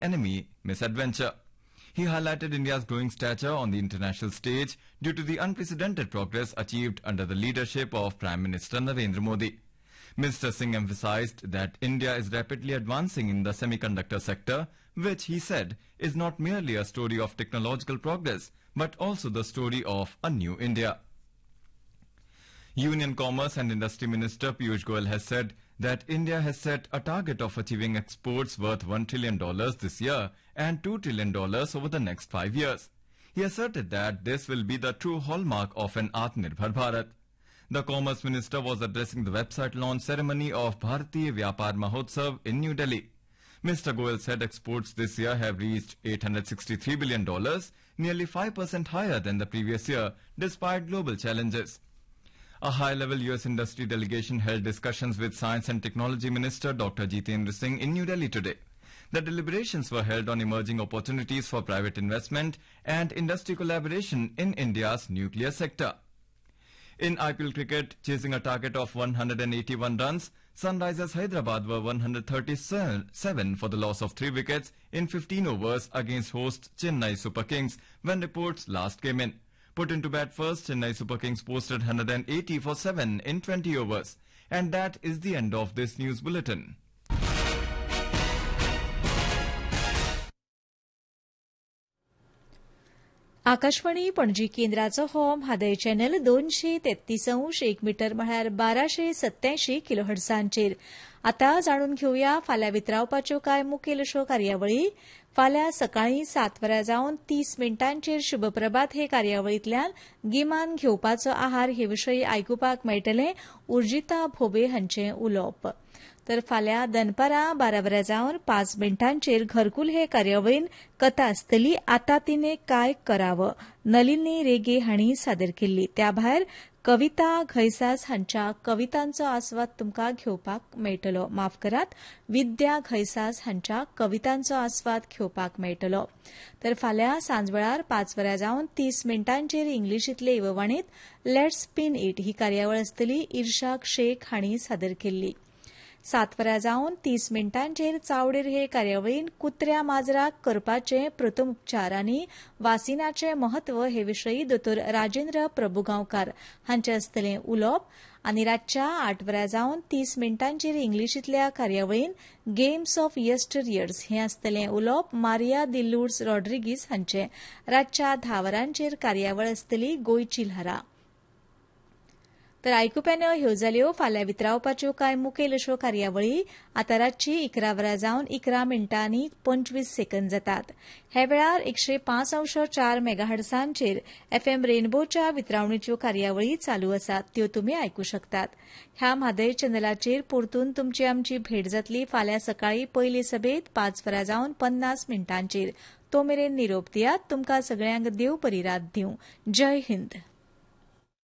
enemy misadventure. He highlighted India's growing stature on the international stage due to the unprecedented progress achieved under the leadership of Prime Minister Narendra Modi. Mr. Singh emphasized that India is rapidly advancing in the semiconductor sector, which he said is not merely a story of technological progress, but also the story of a new India. Union Commerce and Industry Minister Piyush Goyal has said that India has set a target of achieving exports worth $1 trillion this year and $2 trillion over the next 5 years. He asserted that this will be the true hallmark of an Atmanirbhar Bharat. The Commerce Minister was addressing the website launch ceremony of Bharatiya Vyapar Mahotsav in New Delhi. Mr. Goyal said exports this year have reached $863 billion, nearly 5% higher than the previous year, despite global challenges. A high-level U.S. industry delegation held discussions with Science and Technology Minister Dr. Jitendra Singh in New Delhi today. The deliberations were held on emerging opportunities for private investment and industry collaboration in India's nuclear sector. In IPL cricket, chasing a target of 181 runs, Sunrisers Hyderabad were 137 for the loss of 3 wickets in 15 overs against host Chennai Super Kings when reports last came in. Put into bat first, Chennai Super Kings posted 180 for 7 in 20 overs. And that is the end of this news bulletin. Akashvani Panaji केंद्राचो हो Mhadei channel 233 metre म्हळ्यार 1287 किलोहर्ट्झांचेर. आता जाणून घेवया फाल्यां वितरावपाच्यो कांय मुखेल अश्यो कार्यावळी. फाल्यां सकाळीं 7:30 शुभप्रभात हे कार्यावळींतल्यान गिमान घेवपाचो आहार हे विशयी आयकुपाक मेळटलें उर्जिता भोबे हांचें उलोवप. तर फाल्यां दनपारां 12:05 घरकुल हे कार्यावळीन कथा आसतली आता तिने काय करावं नलिनी रेगे हांणी सादर केल्ली. त्या भायर कविता घैसास हांच्या कवितांचो आस्वाद तुमकां घेवपाक मेळटलो. माफ करात, विद्या घैसास हांच्या कवितांचो आस्वाद घेवपाक मेळटलो. तर फाल्यां सांजवेळार 5:30 इंग्लिशींतले इववाणीत लेट्स स्पिन इट ही कार्यावळ आसतली. इर्शाक शेख हांणी सादर केल्ली. 7:30 चावडेर हे कार्यावळीन कुत्र्या माजराक करपाचे प्रथमोपचार आनी वासिनाचे महत्व हे विशयी दोतोर राजेंद्र प्रभुगांवकार हांचे आसतलें उलोवप. आनी रातच्या 8:30 इंग्लिशींतल्या कार्यावळीन गेम्स ऑफ येस्टरइयर्स हे आसतलें उलोवप मारिया दी लुर्ड्स रॉड्रिगीस हांचे. रातच्या 10 कार्यावळ आसतली गोंयची ल्हारां. तर आयकुप्यान ह्यो जाल्यो फाल्यां वितरावपाच्यो कांय मुखेल अश्यो कार्यावळी. आतां रातची 11:11:25 जातात. हे वेळार 105.4 मेगाहर्ट्झांचेर एफएम रेनबोच्या वितरावणीच्यो कार्यावळी चालू आसात, त्यो तुमी आयकूं शकतात. ह्या म्हादय चॅनलाचेर परतून तुमची आमची भेट जातली फाल्यां सकाळीं पयले सभेत 5:50 तो मेरेन निरोप दियात. तुमकां सगळ्यांक देव बरी रात दिवं. जय हिंद.